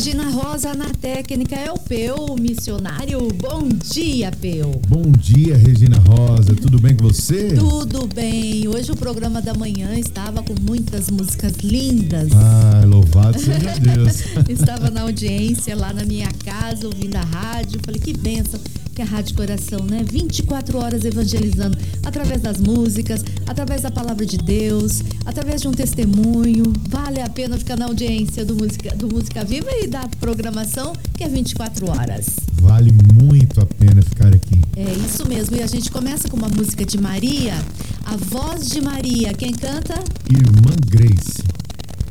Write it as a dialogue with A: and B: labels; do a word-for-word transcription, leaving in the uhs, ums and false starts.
A: Regina Rosa na técnica, é o Peu, missionário. Bom dia, Peu.
B: Bom dia, Regina Rosa. Tudo bem com você?
A: Tudo bem. Hoje o programa da manhã estava com muitas músicas lindas.
B: Ah, louvado seja Deus.
A: Estava na audiência lá na minha casa, ouvindo a rádio. Falei, que bênção que é a Rádio Coração, né? vinte e quatro horas evangelizando através das músicas, através da palavra de Deus, através de um testemunho. Vale a pena ficar na audiência do Música, do Música Viva e da programação, que é vinte e quatro horas.
B: Vale muito a pena ficar aqui.
A: É isso mesmo. E a gente começa com uma música de Maria, A Voz de Maria. Quem canta?
B: Irmã Grace.